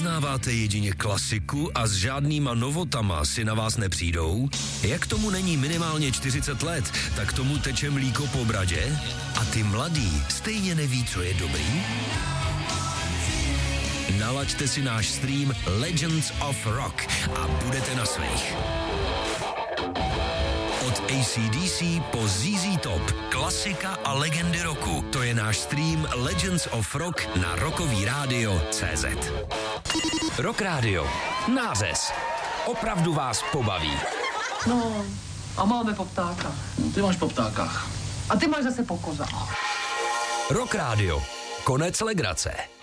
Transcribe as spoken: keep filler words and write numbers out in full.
Poznáváte jedině klasiku a s žádnýma novotama si na vás nepřijdou? Jak tomu není minimálně čtyřicet let, tak tomu teče mlíko po bradě? A ty mladý stejně neví, co je dobrý? Nalaďte si náš stream Legends of Rock a budete na svých. Od A C D C po Z Z Top, klasika a legendy roku. To je náš stream Legends of Rock na Rockový rádio tečka cé zet. Rock Radio. Nářez. Opravdu vás pobaví. No, a máme po ptákách. No, ty máš po ptákách. A ty máš zase po kozách. Rock Radio. Konec legrace.